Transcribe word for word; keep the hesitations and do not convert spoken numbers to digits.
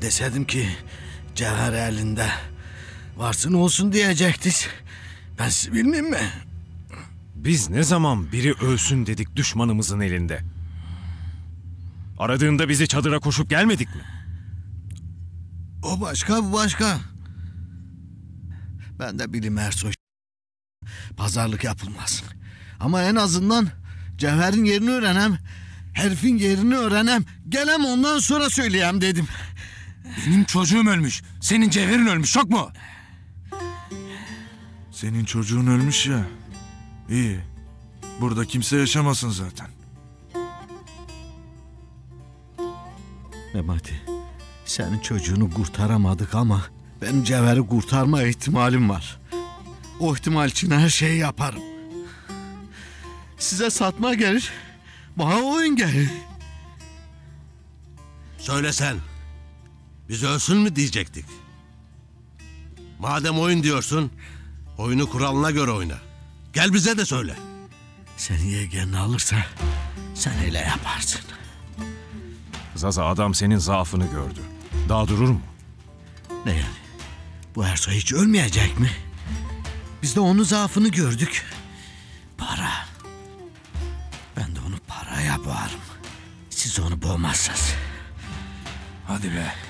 deseydim ki Cevher elinde varsın olsun diyecektik. Ben sizi bilmeyeyim mi? Biz ne zaman biri ölsün dedik düşmanımızın elinde? Aradığında bizi çadıra koşup gelmedik mi? O başka, bu başka. Ben de bileyim Ersoy. Pazarlık yapılmaz. Ama en azından Cevher'in yerini öğrenem, herifin yerini öğrenem, gelem ondan sonra söyleyeyim dedim. Benim çocuğum ölmüş. Senin Cevher'in ölmüş, çok mu? Senin çocuğun ölmüş ya. İyi. Burada kimse yaşamasın zaten. Memati, senin çocuğunu kurtaramadık ama benim Cevher'i kurtarma ihtimalim var. O ihtimal için her şeyi yaparım. Size satma gelir, bana oyun gelir. Söyle sen. Biz ölsün mü diyecektik. Madem oyun diyorsun, oyunu kuralına göre oyna. Gel bize de söyle. Seni yeğenini alırsa sen öyle yaparsın. Zaza, adam senin zaafını gördü. Daha durur mu? Ne yani? Bu Ersoy hiç ölmeyecek mi? Biz de onun zaafını gördük. Para. Ben de onu paraya boğarım. Siz onu boğmazsınız. Hadi be.